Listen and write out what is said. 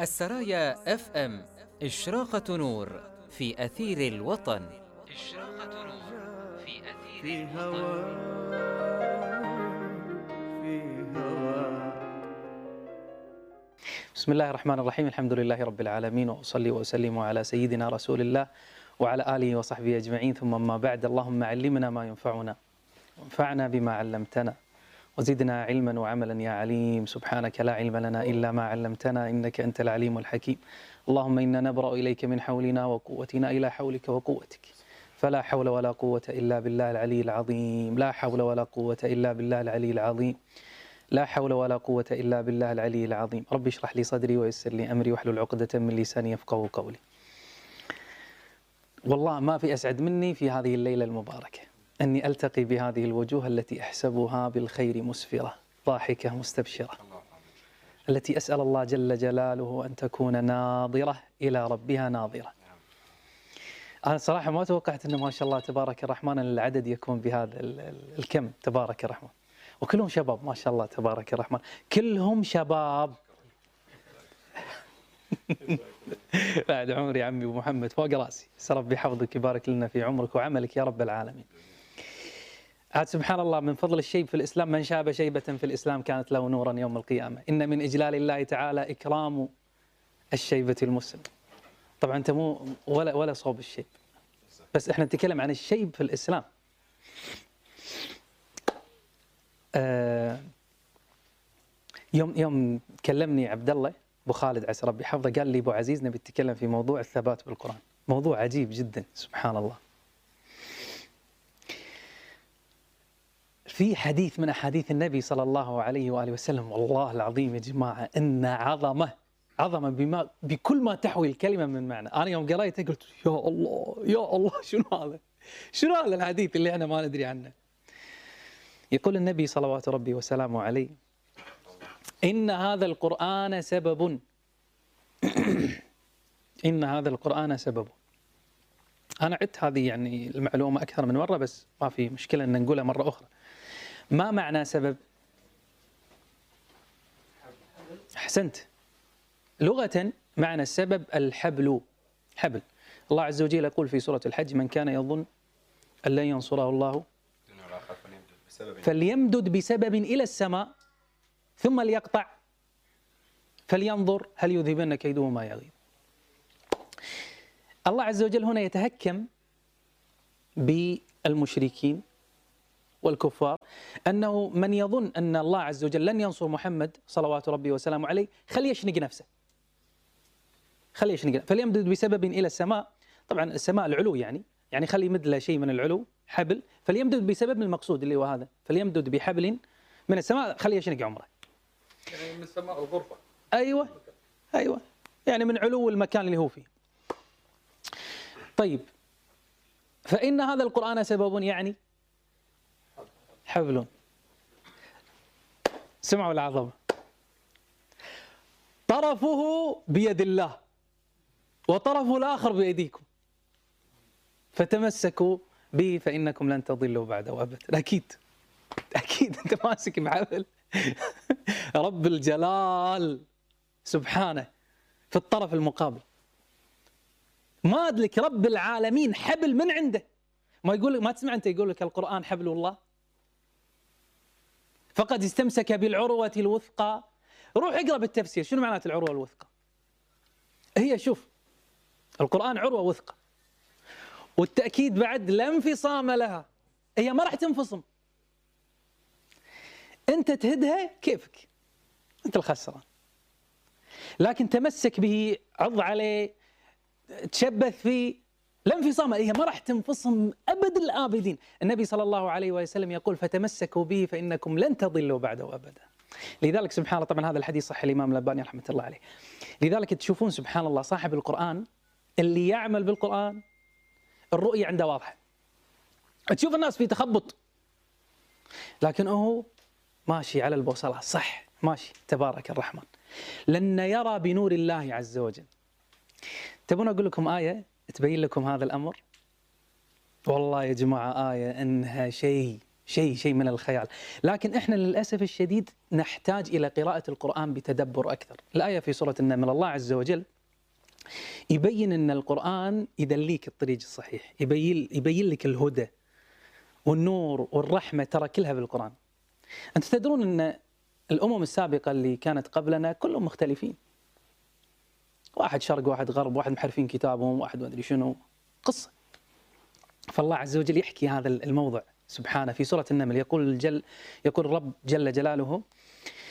السرايا اف ام، إشراقة نور في أثير الوطن. إشراقة نور في أثير الوطن. بسم الله الرحمن الرحيم. الحمد لله رب العالمين، وأصلي وأسلم على سيدنا رسول الله وعلى آله وصحبه أجمعين، ثم ما بعد. اللهم علمنا ما ينفعنا وانفعنا بما علمتنا وزدنا علما وعملا يا عليم. سبحانك لا علم لنا إلا ما علمتنا إنك أنت العليم الحكيم. اللهم إنا نبرأ إليك من حولنا وقوتنا إلى حولك وقوتك، فلا حول ولا قوة إلا بالله العلي العظيم. لا حول ولا قوة إلا بالله العلي العظيم. لا حول ولا قوة إلا بالله العلي العظيم. رب اشرح لي صدري ويسر لي أمري واحلل عقدة من لساني يفقهوا قولي. والله ما في أسعد مني في هذه الليلة المباركة أني ألتقي بهذه الوجوه التي أحسبها بالخير مسفرة ضاحكة مستبشرة، التي أسأل الله جل جلاله أن تكون ناظرة إلى ربها ناظرة. أنا صراحة ما توقعت أنه ما شاء الله تبارك الرحمن أن العدد يكون بهذا الكم تبارك الرحمن، وكلهم شباب ما شاء الله تبارك الرحمن، كلهم شباب. بعد عمري يا عمي أبو محمد فوق راسي، ربي يحفظك يبارك لنا في عمرك وعملك يا رب العالمين. عاد سبحان الله من فضل الشيب في الإسلام، من شاب شيبة في الإسلام كانت له نورا يوم القيامة. إن من إجلال الله تعالى إكرام الشيبة المسلم. طبعا أنت مو ولا صوب الشيب، بس إحنا نتكلم عن الشيب في الإسلام. يوم كلمني عبد الله أبو خالد عسى ربي حفظه، قال لي أبو عزيز نبي نتكلم في موضوع الثبات بالقرآن. موضوع عجيب جدا سبحان الله. في حديث من أحاديث النبي صلى الله عليه وآله وسلم، والله العظيم يا جماعة إن عظمة بكل ما تحوي الكلمة من معنى. أنا يوم قرأته قلت يا الله يا الله، شنو هذا الحديث اللي احنا ما ندري عنه. يقول النبي صلوات ربي وسلامه عليه: إن هذا القرآن سبب إن هذا القرآن سبب. أنا عدت هذه يعني المعلومة أكثر من مرة، بس ما في مشكلة أن نقولها مرة أخرى. ما معنى سبب؟ أحسنت. لغة معنى السبب الحبل. حبل. الله عز وجل يقول في سورة الحج: من كان يظن أن لن ينصره الله فليمدد بسبب إلى السماء ثم ليقطع فلينظر هل يذهبن كيده ما يغيظ. الله عز وجل هنا يتهكم بالمشركين والكفار، أنه من يظن أن الله عز وجل لن ينصر محمد صلوات ربي وسلامه عليه خليه يشنق نفسه، فليمدد بسبب إلى السماء. طبعا السماء العلو، يعني خلي يمد له شيء من العلو، حبل. فليمدد بسبب المقصود اللي هو هذا، فليمدد بحبل من السماء، خليه يشنق عمره. يعني من السماء الغرفة. أيوة، يعني من علو المكان اللي هو فيه. طيب، فإن هذا القرآن سبب يعني حبل. سمعوا العظمة. طرفه بيد الله وطرفه الآخر بأيديكم، فتمسكوا به فإنكم لن تضلوا بعده أبدا. أكيد أنت ماسك بحبل رب الجلال سبحانه في الطرف المقابل. ما أدلك رب العالمين حبل من عنده. ما يقول لك، ما تسمع أنت يقول لك القرآن حبل الله، فقد استمسك بالعروة الوثقى. روح اقرأ بالتفسير شنو معنات العروة الوثقى. هي شوف، القرآن عروة وثقى، والتأكيد بعد لا انفصام لها. هي ما راح تنفصم، أنت تهدها كيفك، أنت الخسران. لكن تمسك به، عض عليه، تشبث فيه، لا انفصام. هي ما راح تنفصم أبد الآبدين. النبي صلى الله عليه وسلم يقول: فتمسكوا به فإنكم لن تضلوا بعده أبدا. لذلك سبحان الله، طبعا هذا الحديث صح الإمام الألباني رحمة الله عليه. لذلك تشوفون سبحان الله صاحب القرآن اللي يعمل بالقرآن الرؤية عنده واضحة. تشوف الناس في تخبط، لكن هو ماشي على البوصلة صح، ماشي تبارك الرحمن، لن يرى بنور الله عز وجل. تبون أقول لكم آية تبين لكم هذا الأمر؟ والله يا جماعة آية إنها شيء من الخيال. لكن إحنا للأسف الشديد نحتاج إلى قراءة القرآن بتدبر أكثر. الآية في سورة النمل الله عز وجل يبين أن القرآن يدليك الطريق الصحيح، يبين لك الهدى والنور والرحمة، ترى كلها بالقرآن. أنت تدرون أن الأمم السابقة اللي كانت قبلنا كلهم مختلفين، واحد شرق واحد غرب، واحد محرفين كتابهم، واحد ما أدري شنو، قصة. فالله عز وجل يحكي هذا الموضع سبحانه في سورة النمل، يقول الرب جل جلاله: